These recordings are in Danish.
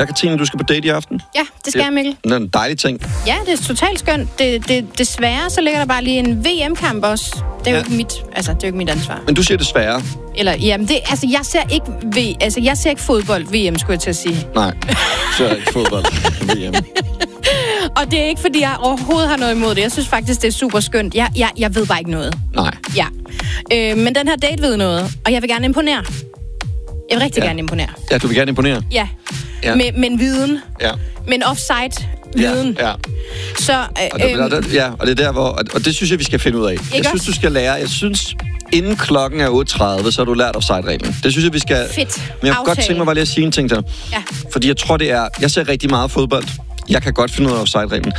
Ja, Katrine, du skal på date i aften. Ja, det skal jeg, Mikkel. Det er en dejlig ting. Ja, det er totalt skønt. Desværre, så ligger der bare lige en VM-kamp også. Det er jo ikke mit ansvar. Men du siger desværre. Eller, jamen, jeg ser ikke fodbold VM, skulle jeg til at sige. Nej, så er ikke fodbold VM. Og det er ikke, fordi jeg overhovedet har noget imod det. Jeg synes faktisk, det er super skønt. Jeg ved bare ikke noget. Nej. Ja. Men den her date ved noget, og jeg vil gerne imponere. Jeg vil rigtig gerne imponere. Ja, du vil gerne imponere? Ja. Med en viden. Ja. Med en offside-viden. Ja. Så, og det er der, hvor... Og det synes jeg, vi skal finde ud af. Jeg synes, du skal lære... Jeg synes, inden klokken er 8.30, så har du lært offside-reglen. Det synes jeg, vi skal... Fedt. Men jeg kunne godt tænke mig bare lige at sige en ting til. Ja. Fordi jeg tror, det er... Jeg ser rigtig meget fodbold. Jeg kan godt finde ud af offside-reglen.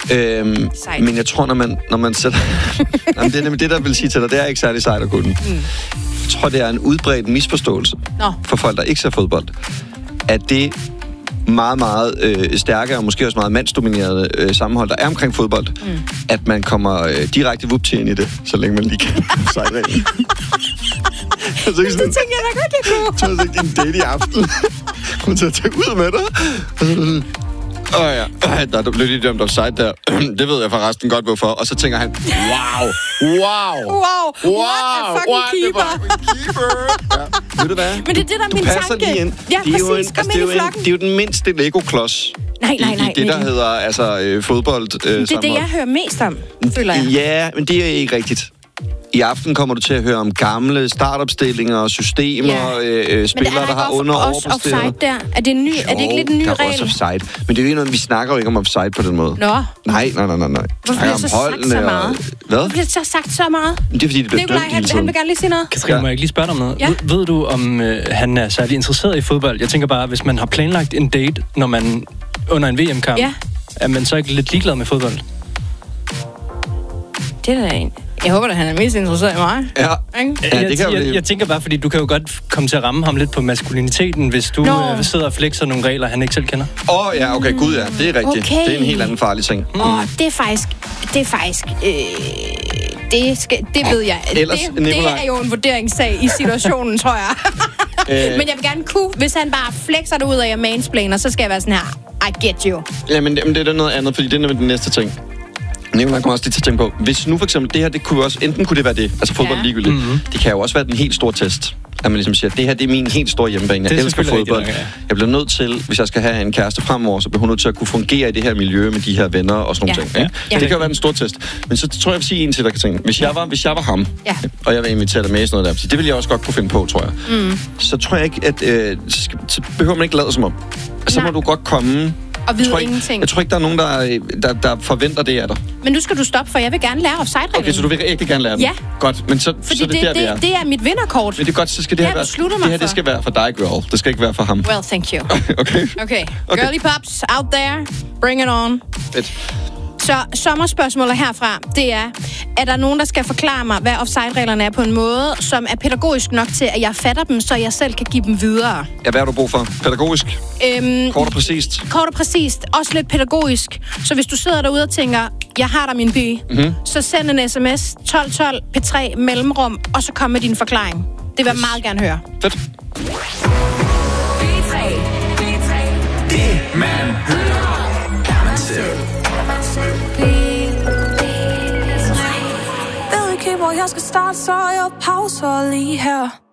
Men jeg tror, når man sætter... Jamen, det er nemlig det, der vil sige til dig. Det er ikke særlig sejt at kunne den. Jeg tror, det er en udbredt misforståelse for folk, der ikke ser fodbold. At det meget, meget stærke og måske også meget mandsdominerede sammenhold, der er omkring fodbold, at man kommer direkte vupti ind i det, så længe man lige kan offside-reglen. Det tænker jeg da godt, jeg kunne. Så er det ikke en date i aften. Hun tager til ud med dig. Der blev lige dømt offside der. Det ved jeg forresten godt, hvorfor. Og så tænker han, wow, what a fucking keeper. Ja. Ved du hvad? Men det er det, der er min tanke. Lige ind. Ja, præcis. Kom ind i flokken. Det er jo den mindste Lego-klods. Nej. I det, der hedder fodbold. Det er det, jeg hører mest om, føler jeg. Ja, men det er ikke rigtigt. I aften kommer du til at høre om gamle startopstillinger, systemer, spillere, der har overpræsteret. Offside der? Er det ikke lidt en ny regel? Der er også offside. Men det er jo ikke noget, vi snakker jo ikke om offside på den måde. Nå. Nej. Hvorfor bliver så sagt så meget? Hvad? Hvorfor bliver så sagt så meget? Det er fordi, det bliver dømt hele tiden. Han vil gerne lige sige noget. Katrine, må jeg ikke lige spørge dig om noget? Ja. Ved du, om han er særlig interesseret i fodbold? Jeg tænker bare, hvis man har planlagt en date, når man under en VM-kamp, er man så ikke lidt ligeglad med fodbold? Det er da en... Jeg håber, at han er mest interesseret i mig. Ja. Jeg tænker bare, fordi du kan jo godt komme til at ramme ham lidt på maskuliniteten, hvis du sidder og flexer nogle regler, han ikke selv kender. Okay, gud ja, det er rigtigt. Okay. Det er en helt anden farlig ting. Det er faktisk... Det ved jeg. Det er jo en vurderingssag i situationen, tror jeg. Men jeg vil gerne kunne, hvis han bare flexer det ud af mansplainer, så skal jeg være sådan her, I get you. Jamen, det er da noget andet, fordi det er nemlig den næste ting. Nicolaj kommer også lige til at tænke på, hvis nu for eksempel det her, det kunne også, enten kunne det være det, altså fodbold ligegyldigt, det kan jo også være den helt store test, at man ligesom siger, det her, det er min helt store hjemmebane, jeg elsker fodbold, jeg bliver nødt til, hvis jeg skal have en kæreste fremover, så bliver hun nødt til at kunne fungere i det her miljø med de her venner og sådan nogle ting. Det kan jo være den store test, men så tror jeg, vil sige en til dig, Katrine, hvis jeg var ham, og jeg vil invitere dig med i sådan noget der, så det vil jeg også godt kunne finde på, tror jeg. Så tror jeg ikke, at så behøver man ikke lade som om. Så må du godt komme. Og vide ingenting. Jeg tror ikke, der er nogen, der forventer det af dig. Men nu skal du stoppe, for jeg vil gerne lære offside-reglen. Okay, så du vil rigtig gerne lære den? Ja. Godt, men så er det der, vi er. Det er mit vinderkort. Men det er godt, så skal det her det skal være for dig, girl. Det skal ikke være for ham. Well, thank you. Okay. Girly pops, out there. Bring it on. Fedt. Så sommerspørgsmålet herfra, det er der nogen, der skal forklare mig, hvad offside-reglerne er på en måde, som er pædagogisk nok til, at jeg fatter dem, så jeg selv kan give dem videre? Ja, hvad har du brug for? Pædagogisk? Kort og præcist? Kort og præcist. Også lidt pædagogisk. Så hvis du sidder derude og tænker, jeg har dig min by, så send en sms 1212 P3 mellemrum, og så kom med din forklaring. Det vil jeg meget gerne høre. Fedt. Det man hører, er man selv. Ved ikke, hvor jeg skal starte, så jeg pauser lige her.